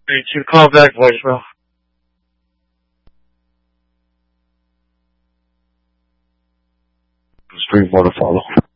To call back voicemail. Stream more to follow.